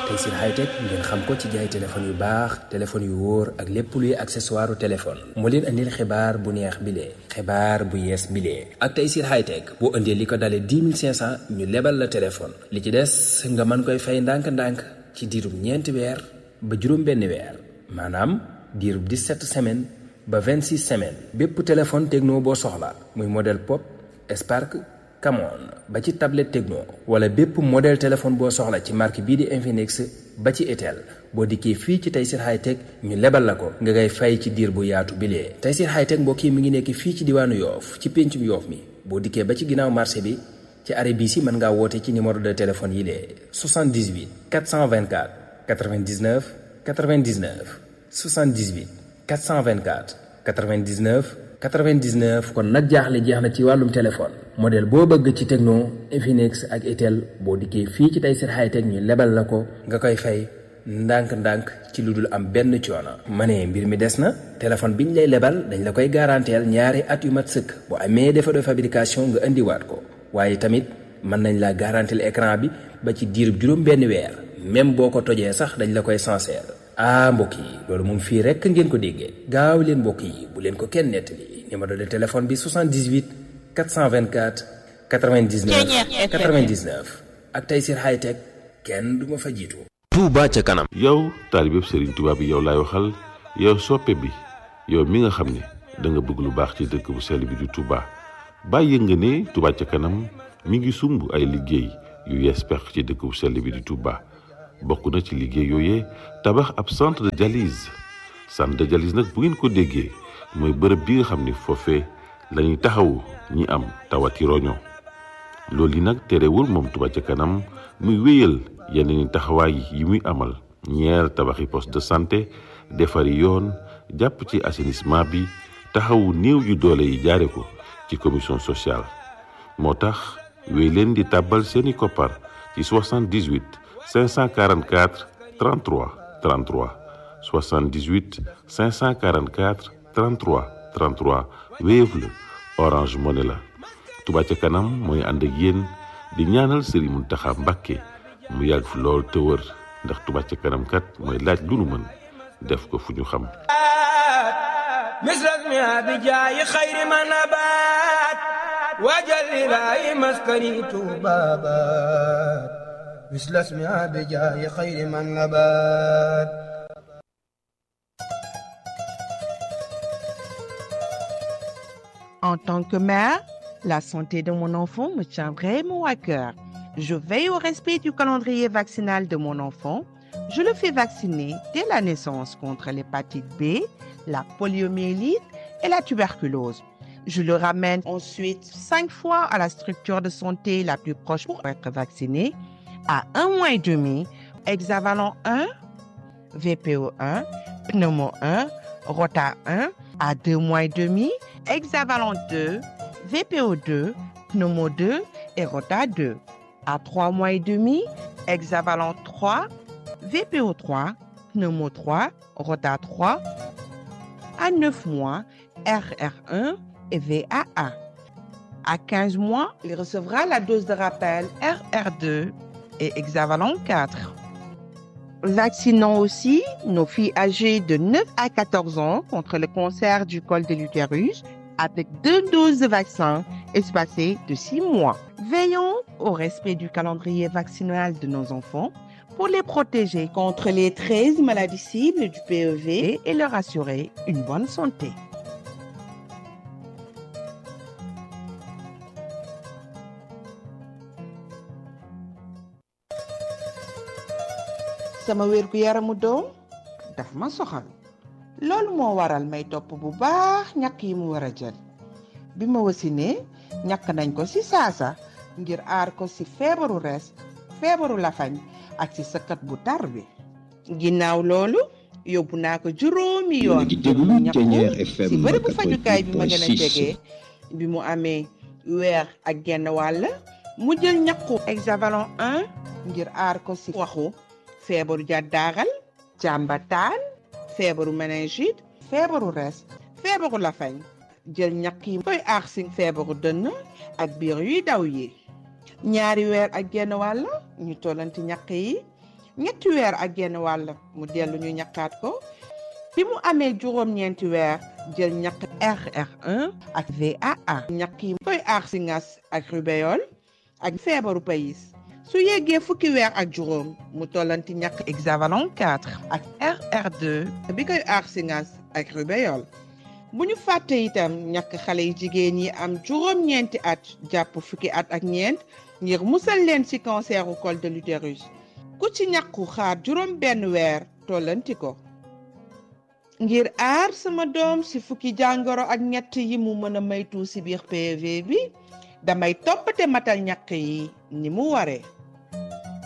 Tayssir Hightech ngeen xam ko ci jaay téléphone yu baax téléphone yu wóor ak lépp luy accessoire téléphone moo leen andil xibaar bu neex bile xibaar bu yees bile ak Tayssir Hightech boo indee li ko dalee 10 500 ñu lebal la téléphone li ci des nga mën koy fay ndànk-ndànk ci diirub ñeenti weer ba juróom benn weer maanaam diirub 17 semaines ba 26 semaines bépp téléphone Tecno boo soxla muy modèle Pop Spark Camon ba ci tablette Tecno wala bépp modèle téléphone boo soxla ci marque bii di Infinix ba ci Itel boo dikkee fii ci Tayssir Hightech ñu lebal la ko nga ngay fay ci diir bu yaatu bilee Tayssir Hightech mbokk yi mi ngi nekk fii ci diwaanu Yoof ci péncum Yoof mi boo dikkee ba ci ginnaaw marché bi ci arrêt bii si mën ngaa woote ci numéro de téléphone yi lee 78 424 99 99 78 424 99 99 kon nag jaaxle jeex na ci wàllum téléphone modèle boo bëgg ci Tecno Infinix ak Itel boo dikkee fii ci Tayssir Hightech ñu lebal la ko nga koy fay ndànk-ndànk ci lu dul am benn coono. ma ne mbir mi des na téléphone biñ lay lebal dañ la koy garanteel ñaari at yu mat sëkk bu amee défaut de fabrication nga indiwaat ko waaye tamit mën nañ la garanteel écran bi ba ci diirub juróom benn weer même boo ko tojee sax dañ la koy sincère. mbokk yi loolu moom fii rekk ngeen ko déggee gaaw leen mbokk yi bu leen ko kenn nettali numéro de téléphone bi 78 424 99 99 ak Tayssir Hightech kenn du ma fa jiitu. Touba ca kanam. yow taalibeb Serigne Touba bi yow laay waxal yow soppe bi yow mi nga xam ne da nga bëgg lu baax ci dëkk bu sell bi di Touba bàyyi nga ne Touba ca kanam mi ngi sumb ay liggéey yu yees pex ci dëkk bu sell bi di Touba. bokk na ci liggéey yooyee tabax ab centre de dialyse nag bu ngeen ko déggee mooy bërëb bi nga xam ni foofee la ñuy taxawu ñi am tawati roño loolu yi nag terewul moom Touba ca kanam muy wéyal yeneen taxawaay yi muy amal ñeer tabaxi poste de santé defari yoon jàpp ci assainissement bi taxawu néew yu doole yi jaare ko ci commission sociale moo tax wéy leen di tàbbal seeni koppar ci 78 544 33 33 78 544 33 33 Wave la Orange Money la Touba ca kanam mooy ànd ak yéen di ñaanal Serigne Mountakha Mbacké mu yàgg fi lool te wër ndax Touba ca kanam kat mooy laaj lu nu mën def ko fu ñu xam. misras mi abijaayi xayri ma nabaat wajal ilaahi maskani tuubaabaat misras mi abijaayi xayri ma nabaat. En tant que mère, la santé de mon enfant me tient vraiment à cœur. Je veille au respect du calendrier vaccinal de mon enfant. Je le fais vacciner dès la naissance contre l'hépatite B, la poliomyélite et la tuberculose. Je le ramène ensuite 5 fois à la structure de santé la plus proche pour être vacciné. À 1 mois et demi, hexavalent 1, VPO 1, pneumo 1, rota 1. À 2 mois et demi, hexavalent 2, VPO 2, pneumo 2 et rota 2. À 3 mois et demi, hexavalent 3, VPO 3, pneumo 3, rota 3. À 9 mois, RR1 et VAA. À 15 mois, il recevra la dose de rappel RR2 et hexavalent 4. Vaccinons aussi nos filles âgées de 9 à 14 ans contre le cancer du col de l'utérus avec 2 doses de vaccin espacées de 6 mois. Veillons au respect du calendrier vaccinal de nos enfants pour les protéger contre les 13 maladies cibles du PEV et leur assurer une bonne santé. sama wérgu yaramu doom daf ma soxal loolu moo waral may topp bu baax ñàkk yi mu war a jël bi ma wasinee ñàkk nañ ko ci saasa ngir aar ko ci feebaru res feebaru lafañ ak ci sëkkat bu tar bi ginnaaw loolu yóbbu naa ko juróomi yoon ñàkku ci bërëbu fajukaay bi ma gën a jege bi mu amee weer ak genn wàll mu jël ñàkku hexavalent 1 ngir aar ko ci waxu feebaru jàddaaral jàmbataan feebaru méningite feebaru res feebaru lafañ jël ñàkk yi koy aar ci feebaru dënn ak biir yuy daw yi ñaari weer ak genn wàll ñu tollanti ñàkk yi ñetti weer ak genn wàll mu dellu ñu ñàkkaat ko bi mu amee juróom-ñeenti weer jël ñàkk RR1 ak VAA ñàkk yi koy aar si ngas ak rubéole ak feebaru payis su yeggee fukki weer ak juróom mu tollanti ñàkk hexavalon 4 ak RR2 bi koy aar si ngas ak rubéole bu ñu fàtte itam ñàkk xale yi jigéen yi am juróom-ñeenti at jàpp fukki at ak ñeent ngir musal leen ci canceru col de l'utérus ku ci ñàkku xaar juróom benn weer tollanti ko ngir aar sama doom ci fukki jàngoro ak ñett yi mu mën a maytu ci biir PV bi damay toppate matal ñàkk yi ni mu waree